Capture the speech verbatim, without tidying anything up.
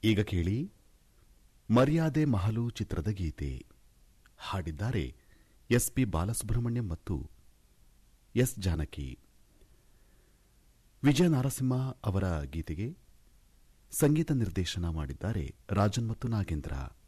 ಈಗ ಕೇಳಿ ಮರ್ಯಾದೆ ಮಹಲು ಚಿತ್ರದ ಗೀತೆ. ಹಾಡಿದ್ದಾರೆ ಎಸ್ ಪಿ ಬಾಲಸುಬ್ರಹ್ಮಣ್ಯಂ ಮತ್ತು ಎಸ್ ಜಾನಕಿ. ವಿಜಯ ನಾರಸಿಂಹ ಅವರ ಗೀತೆಗೆ ಸಂಗೀತ ನಿರ್ದೇಶನ ಮಾಡಿದ್ದಾರೆ ರಾಜನ್ ಮತ್ತು ನಾಗೇಂದ್ರ.